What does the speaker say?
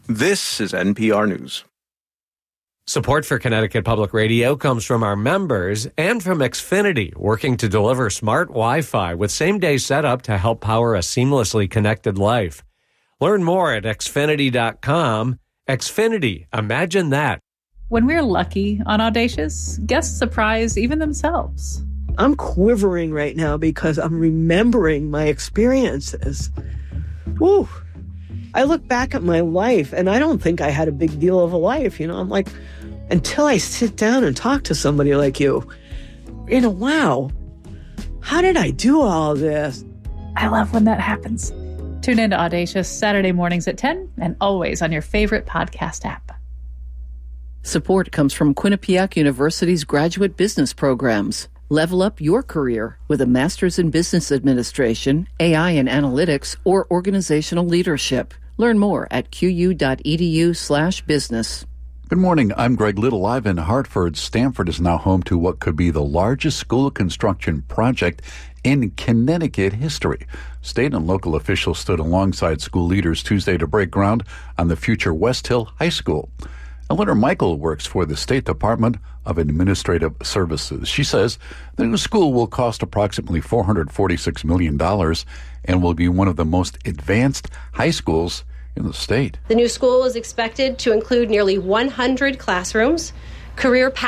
This is NPR News. Support for Connecticut Public Radio comes from our members and from Xfinity, working to deliver smart Wi-Fi with same-day setup to help power a seamlessly connected life. Learn more at Xfinity.com. Xfinity, imagine that. When we're lucky on Audacious, guests surprise even themselves. I'm quivering right now because I'm remembering my experiences. Woo! I look back at my life and I don't think I had a big deal of a life. I'm like, until I sit down and talk to somebody like you, wow, how did I do all this? I love when that happens. Tune in to Audacious Saturday mornings at 10 and always on your favorite podcast app. Support comes from Quinnipiac University's graduate business programs. Level up your career with a master's in business administration, AI and analytics, or organizational leadership. Learn more at qu.edu/business. Good morning. I'm Greg Little. Live in Hartford. Stanford is now home to what could be the largest school construction project in Connecticut history. State and local officials stood alongside school leaders Tuesday to break ground on the future West Hill High School. Eleanor Michael works for the State Department of Administrative Services. She says the new school will cost approximately $446 million and will be one of the most advanced high schools in the state. The new school is expected to include nearly 100 classrooms, career